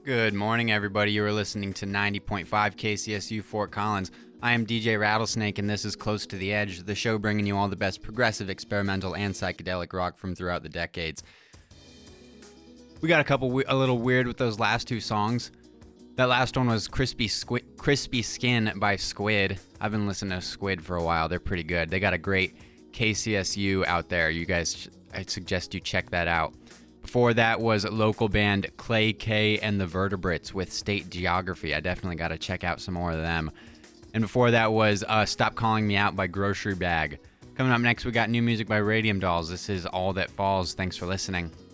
Good morning, everybody. You are listening to 90.5 KCSU Fort Collins. I am DJ Rattlesnake, and this is Close to the Edge, the show bringing you all the best progressive, experimental, and psychedelic rock from throughout the decades. We got a little weird with those last two songs. That last one was Crispy Skin by Squid. I've been listening to Squid for a while. They're pretty good. They got a great KCSU out there. You guys, I suggest you check that out. Before that was local band Clay K and the Vertebrates with State Geography. I definitely got to check out some more of them. And before that was Stop Calling Me Out by Grocery Bag. Coming up next, we got new music by Radium Dolls. This is All That Falls. Thanks for listening.